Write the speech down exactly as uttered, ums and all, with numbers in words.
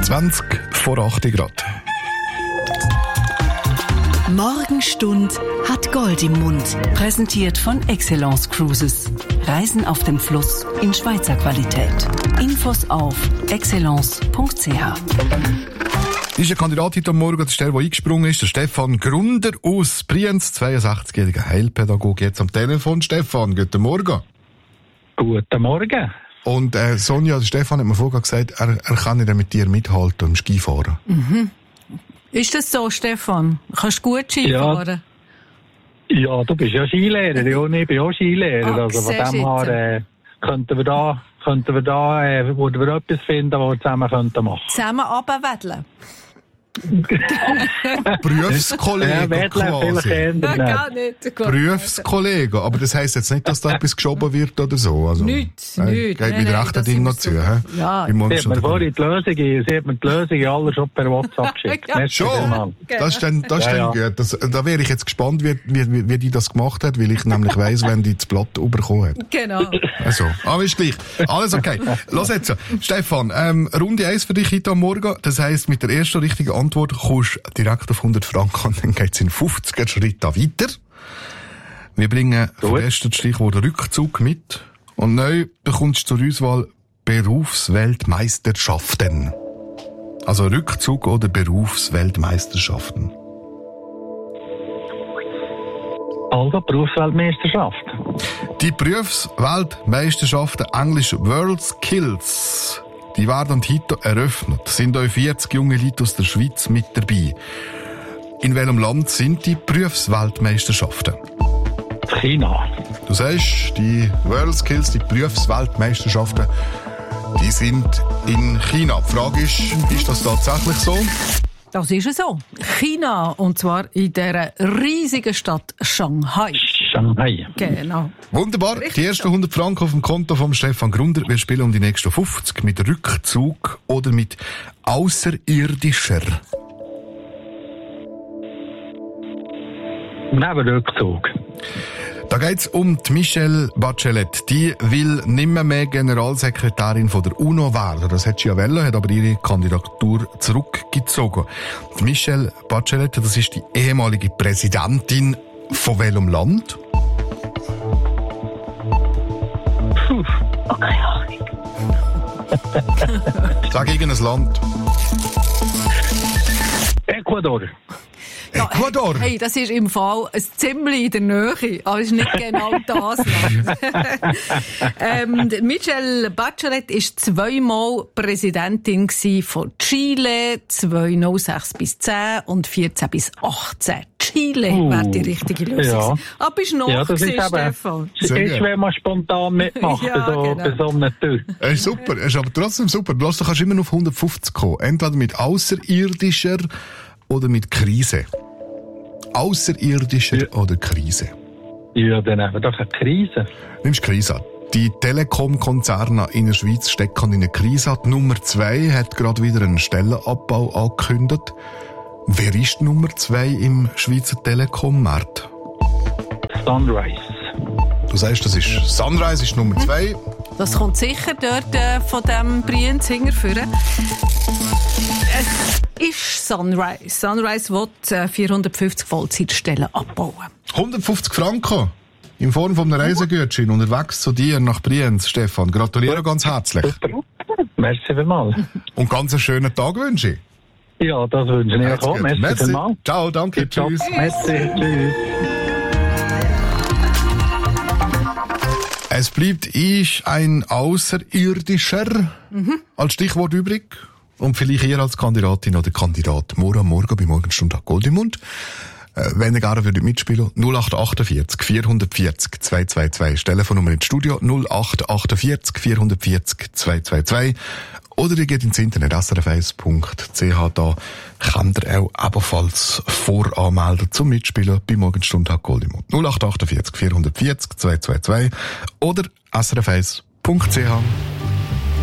zwanzig vor acht Grad. Morgenstund hat Gold im Mund. Präsentiert von Excellence Cruises. Reisen auf dem Fluss in Schweizer Qualität. Infos auf excellence punkt c h. Ist ein Kandidat heute am Morgen, das ist der, der eingesprungen ist, der Stefan Grunder aus Brienz, zweiundsechzigjähriger Heilpädagoge, jetzt am Telefon. Stefan, guten Morgen. Guten Morgen. Und äh, Sonja, Stefan hat mir vorher gesagt, er, er kann nicht mit dir mithalten im Skifahren. Mhm. Ist das so, Stefan? Kannst du gut Skifahren? Ja, ja, du bist ja Skilehrer, ja, ich bin auch Skilehrer. Ah, also von dem her äh, könnten wir da, könnten wir da, äh, würden wir etwas finden, was wir zusammen könnten machen. Zusammen runterwedeln? Berufskollegen ja, quasi. Nein, gar nicht. Berufskollegen, aber das heisst jetzt nicht, dass da etwas geschoben wird oder so. Also, nichts, äh, nichts. Geht mit rechten Dingen noch zu. So. Ja. Sie hat mir vorhin die Lösung, sie hat mir die Lösung alle schon per WhatsApp geschickt. Ja. Schon? Das ist dann, das ist ja, dann ja. gut. Das, da wäre ich jetzt gespannt, wie, wie, wie die das gemacht hat, weil ich nämlich weiss, wenn die das Blatt bekommen hat. Genau. Also, aber ist gleich. Alles okay. Los jetzt. Stefan, ähm, Runde eins für dich heute am Morgen. Das heisst, mit der ersten richtigen Antwort kommst du direkt auf hundert Franken und dann geht's in fünfziger Schritte weiter. Wir bringen vom ersten Stichwort Rückzug mit. Und neu bekommst du zur Auswahl Berufsweltmeisterschaften. Also Rückzug oder Berufsweltmeisterschaften. Also Berufsweltmeisterschaft. Die Berufsweltmeisterschaften, englisch World Skills, die werden heute eröffnet. Es sind auch vierzig junge Leute aus der Schweiz mit dabei. In welchem Land sind die Berufsweltmeisterschaften? China. Du sagst, die World Skills, die Berufsweltmeisterschaften, die sind in China. Die Frage ist, ist das tatsächlich so? Das ist es so. China, und zwar in dieser riesigen Stadt Shanghai. Shanghai. Genau. Wunderbar. Richtig die ersten hundert Franken auf dem Konto von Stefan Grunder. Wir spielen um die nächsten fünfzig mit Rückzug oder mit außerirdischer. Neben Rückzug. Da geht's um die Michelle Bachelet. Die will nimmer mehr Generalsekretärin von der UNO werden. Das hat sie ja wollen, hat aber ihre Kandidatur zurückgezogen. Die Michelle Bachelet, das ist die ehemalige Präsidentin von welchem Land? Puh, okay, Ahnung. Sag irgendein Land. Ecuador. Ja, Ecuador? Hey, das ist im Fall ein ziemlich in der Nähe, aber es ist nicht genau das Land. ähm, Michelle Bachelet war zweimal Präsidentin von Chile, zweitausendsechs bis zehn und vierzehn bis achtzehn. Chile uh, wäre die richtige Lösung. Ja. Aber bist du noch ja, das gewesen, ist Stefan? Das ist, wenn man spontan mitmacht, ja, bei so, genau. bei so einem Tür. Es ist super, es ist aber trotzdem super. Du kannst immer noch auf hundertfünfzig kommen. Entweder mit außerirdischer oder mit Krise. Außerirdischer ja. oder Krise? Ja, dann haben wir doch eine Krise. Nimmst Krise. Die Telekom-Konzerne in der Schweiz stecken in eine Krise. Die Nummer zwei hat gerade wieder einen Stellenabbau angekündigt. Wer ist die Nummer zwei im Schweizer Telekom-Markt? Sunrise. Du sagst, das ist Sunrise, ist Nummer zwei. Das kommt sicher dort äh, von dem Brienz hinterführen. Es ist Sunrise. Sunrise will äh, vierhundertfünfzig Vollzeitstellen abbauen. hundertfünfzig Franken in Form von einem Reisegutschein unterwegs zu dir nach Brienz, Stefan. Gratuliere ganz herzlich. Merci vielmals. Und ganz einen schönen Tag wünsche ich. Ja, das wünsche ich auch. Merci, Merci vielmals. Ciao, danke, tschüss. Merci, tschüss. Es bleibt ich ein Außerirdischer mhm. als Stichwort übrig. Und vielleicht ihr als Kandidatin oder Kandidat morgen am Morgen bei Morgenstund hat Gold im Mund. Äh, wenn ihr gerne würdet mitspielen, null acht achtundvierzig vierhundertvierzig zweihundertzweiundzwanzig. Telefonnummer ins Studio null acht achtundvierzig vierhundertvierzig zweihundertzweiundzwanzig. Oder ihr geht ins Internet s r f eins punkt c h. Da könnt ihr auch ebenfalls voranmelden zum Mitspielen bei Morgenstund hat Gold im Mund. null acht achtundvierzig vierhundertvierzig zweihundertzweiundzwanzig oder s r f eins punkt c h.